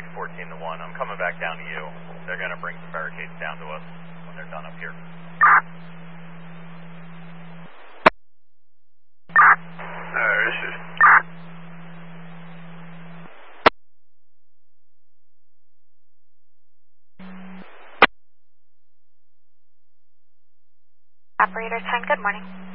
14 to 1. I'm coming back down to you. They're going to bring some barricades down to us when they're done up here. This is... Operator 10, good morning.